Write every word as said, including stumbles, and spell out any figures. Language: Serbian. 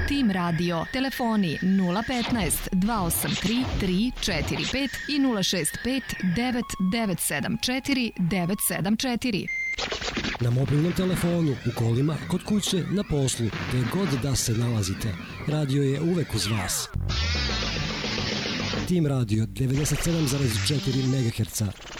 Tim Radio. Telefoni nula petnaest dva osam tri tri četiri pet i nula šest pet devet devet sedam četiri devet sedam četiri. Na mobilnom telefonu, u kolima, kod kuće, na poslu, gde god da se nalazite. Radio je uvek uz vas. Tim Radio devedeset sedam zarez četiri megaherca.